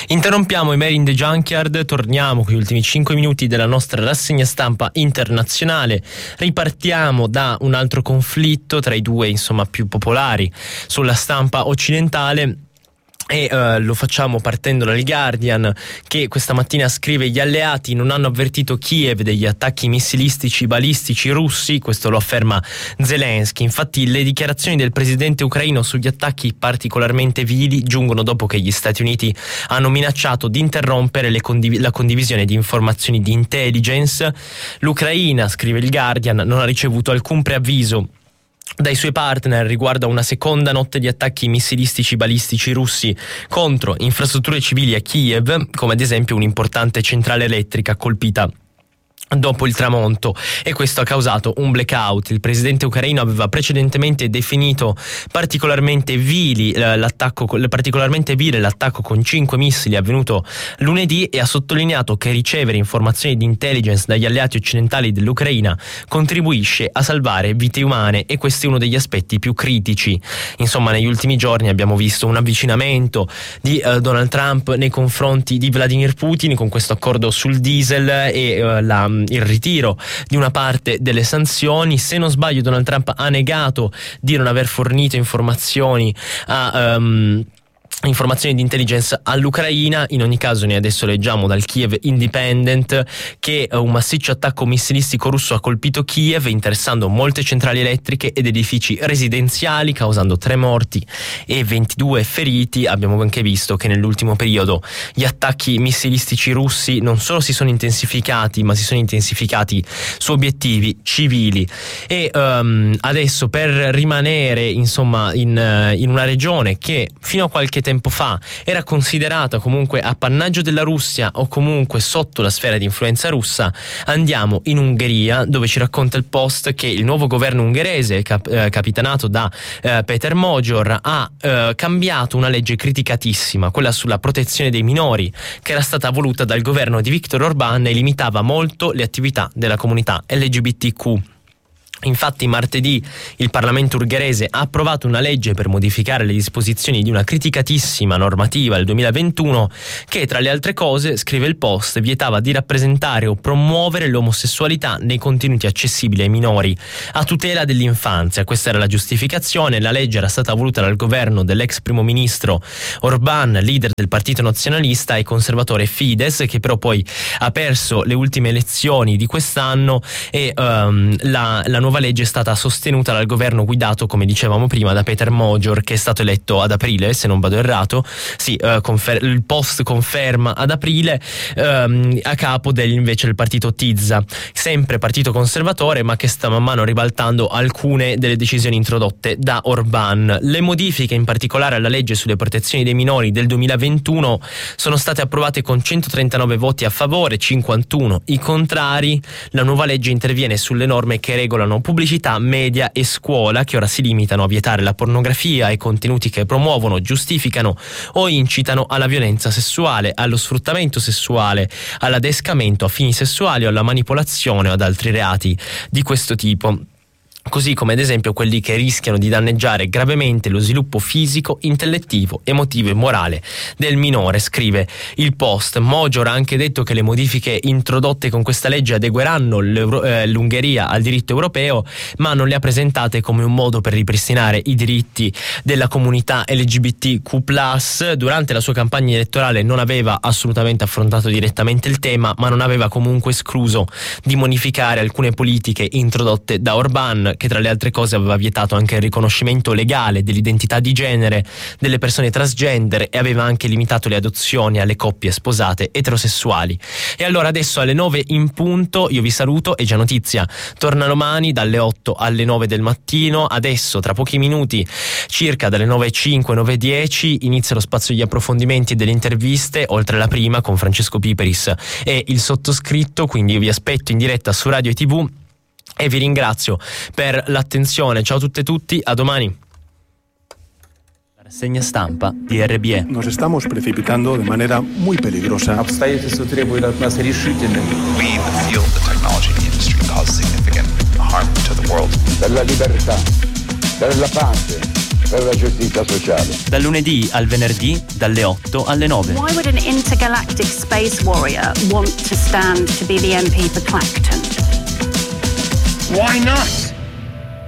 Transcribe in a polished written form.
Interrompiamo i Mary in the Junkyard, torniamo con gli ultimi 5 minuti della nostra rassegna stampa internazionale. Ripartiamo da un altro conflitto tra i due, più popolari sulla stampa occidentale. E lo facciamo partendo dal Guardian, che questa mattina scrive: gli alleati non hanno avvertito Kiev degli attacchi missilistici balistici russi, questo lo afferma Zelensky. Infatti le dichiarazioni del presidente ucraino sugli attacchi particolarmente vili giungono dopo che gli Stati Uniti hanno minacciato di interrompere la condivisione di informazioni di intelligence. L'Ucraina, scrive il Guardian, non ha ricevuto alcun preavviso dai suoi partner riguardo a una seconda notte di attacchi missilistici balistici russi contro infrastrutture civili a Kiev, come ad esempio un'importante centrale elettrica colpita dopo il tramonto, e questo ha causato un blackout. Il presidente ucraino aveva precedentemente definito particolarmente vile l'attacco con 5 missili avvenuto lunedì, e ha sottolineato che ricevere informazioni di intelligence dagli alleati occidentali dell'Ucraina contribuisce a salvare vite umane, e questo è uno degli aspetti più critici. Negli ultimi giorni abbiamo visto un avvicinamento di Donald Trump nei confronti di Vladimir Putin con questo accordo sul diesel e il ritiro di una parte delle sanzioni. Se non sbaglio, Donald Trump ha negato di non aver fornito informazioni di intelligence all'Ucraina. In ogni caso, noi adesso leggiamo dal Kiev Independent che un massiccio attacco missilistico russo ha colpito Kiev, interessando molte centrali elettriche ed edifici residenziali, causando 3 morti e 22 feriti. Abbiamo anche visto che nell'ultimo periodo gli attacchi missilistici russi non solo si sono intensificati, ma si sono intensificati su obiettivi civili. E adesso, per rimanere in una regione che fino a qualche tempo fa era considerata comunque appannaggio della Russia o comunque sotto la sfera di influenza russa, andiamo in Ungheria, dove ci racconta il Post che il nuovo governo ungherese, capitanato da Péter Magyar, ha cambiato una legge criticatissima, quella sulla protezione dei minori, che era stata voluta dal governo di Viktor Orbán e limitava molto le attività della comunità LGBTQ. Infatti martedì il Parlamento ungherese ha approvato una legge per modificare le disposizioni di una criticatissima normativa del 2021 che, tra le altre cose, scrive il Post, vietava di rappresentare o promuovere l'omosessualità nei contenuti accessibili ai minori a tutela dell'infanzia. Questa era la giustificazione. La legge era stata voluta dal governo dell'ex primo ministro Orbán, leader del partito nazionalista e conservatore Fidesz, che però poi ha perso le ultime elezioni di quest'anno, e la nuova legge è stata sostenuta dal governo guidato, come dicevamo prima, da Péter Magyar, che è stato eletto ad aprile, se non vado errato. Sì, il Post conferma ad aprile, a capo invece del partito Tizza, sempre partito conservatore, ma che sta man mano ribaltando alcune delle decisioni introdotte da Orbán. Le modifiche, in particolare alla legge sulle protezioni dei minori del 2021, sono state approvate con 139 voti a favore, 51 i contrari. La nuova legge interviene sulle norme che regolano pubblicità, media e scuola, che ora si limitano a vietare la pornografia e contenuti che promuovono, giustificano o incitano alla violenza sessuale, allo sfruttamento sessuale, all'adescamento a fini sessuali o alla manipolazione o ad altri reati di questo tipo. Così come ad esempio quelli che rischiano di danneggiare gravemente lo sviluppo fisico, intellettivo, emotivo e morale del minore, scrive il Post. Magyar ha anche detto che le modifiche introdotte con questa legge adegueranno l'Ungheria al diritto europeo, ma non le ha presentate come un modo per ripristinare i diritti della comunità LGBTQ+. Durante la sua campagna elettorale non aveva assolutamente affrontato direttamente il tema, ma non aveva comunque escluso di modificare alcune politiche introdotte da Orbán, che tra le altre cose aveva vietato anche il riconoscimento legale dell'identità di genere delle persone transgender e aveva anche limitato le adozioni alle coppie sposate eterosessuali. E allora adesso alle 9 in punto io vi saluto, e Già Notizia torna domani dalle 8 alle 9 del mattino. Adesso tra pochi minuti, circa dalle 9:05 9:10, inizia lo spazio degli approfondimenti e delle interviste, oltre alla prima con Francesco Piperis e il sottoscritto, quindi io vi aspetto in diretta su Radio e TV e vi ringrazio per l'attenzione. Ciao a tutte e tutti, a domani. La rassegna stampa di RBE. Nos estamos precipitando de manera muy peligrosa. Обстоятельства требуют от нас решительных. We in the field of the technology industry cause significant harm to the world. Per la libertà, per la pace, per la giustizia sociale. Dal lunedì al venerdì, dalle 8 alle 9. Why would an intergalactic space warrior want to stand to be the MP for Clacton? Why not?